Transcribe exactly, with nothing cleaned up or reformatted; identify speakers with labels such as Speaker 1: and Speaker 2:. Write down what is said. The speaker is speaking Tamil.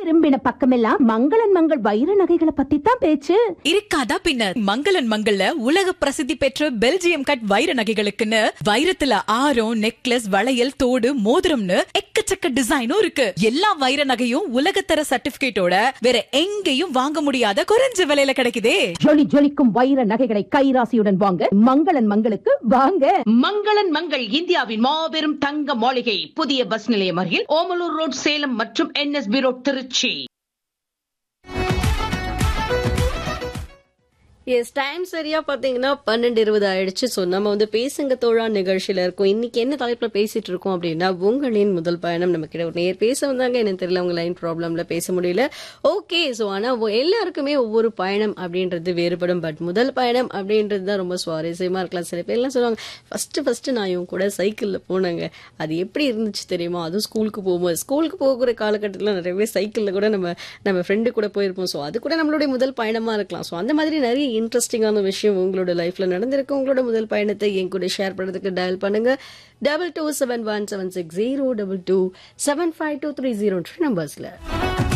Speaker 1: திரும்பின பக்கமெல்லாம் மங்களன் மங்கள் வைர நகைகளை பத்தி தான் பேச்சு.
Speaker 2: இருக்காதா பின்ன. மங்களன் மங்கள்ல உலக பிரசித்தி பெற்ற பெல்ஜியம் கட் வைர நகைகளுக்குன்னு வைரத்துல ஆரம், நெக்லஸ், வளையல், தோடு, மோதிரம்னு எக்கச்சக்க டிசைனும் இருக்கு. எல்லா வைர நகையும் உலகத்தர சர்டிபிகேட்டோட வேற எங்கேயும் வாங்க முடியாத குறைஞ்ச விலையில கிடைக்குதே.
Speaker 1: ஜொலி ஜொலிக்கும் வைர நகைகளை கைராசியுடன் வாங்க மங்களன் மங்களுக்கு வாங்க.
Speaker 3: மங்களன் மங்கள் இந்தியாவின் மாபெரும் தங்க மாளிகை, புதிய பஸ் நிலையம் அருகில், ஓமலூர் ரோட், சேலம் மற்றும் NSP road, Trichy.
Speaker 4: S, time சரியா பாத்தீங்கன்னா பன்னெண்டு இருபது ஆயிடுச்சு. ஸோ நம்ம வந்து பேசுங்க தோழா நிகழ்ச்சியில இருக்கோம். இன்னைக்கு என்ன தலைப்புல பேசிட்டு இருக்கோம் அப்படின்னா, உங்களின் முதல் பயணம். நம்ம கிட்ட ஒரு நேர் பேச வந்தாங்க, என்ன தெரியல, உங்க லைன் ப்ராப்ளம்ல பேச முடியல. ஓகே, ஸோ ஆனா எல்லாருக்குமே ஒவ்வொரு பயணம் அப்படின்றது வேறுபடும். பட் முதல் பயணம் அப்படின்றது தான் ரொம்ப சுவாரஸ்யமா இருக்கலாம். சில பேர்லாம் சொல்லுவாங்க, ஃபர்ஸ்ட் ஃபர்ஸ்ட் நான் இவங்க கூட சைக்கிள்ல போனாங்க, அது எப்படி இருந்துச்சு தெரியுமா, அதுவும் ஸ்கூலுக்கு போகும்போது. ஸ்கூலுக்கு போகிற காலகட்டத்தில் நிறையவே சைக்கிள்ல கூட நம்ம நம்ம ஃப்ரெண்டு கூட போயிருப்போம். ஸோ அது கூட நம்மளுடைய முதல் பயணமா இருக்கலாம். ஸோ அந்த மாதிரி நிறைய இன்ட்ரெஸ்டிங்கான விஷயம் உங்களோட லைஃப்ல நடந்திருக்கு. உங்களோட முதல் பயணத்தை என் கூட ஷேர் பண்றதுக்கு டயல் பண்ணுங்க double two seven one seven six zero double two seven five two three zero நம்பர்ஸ்ல.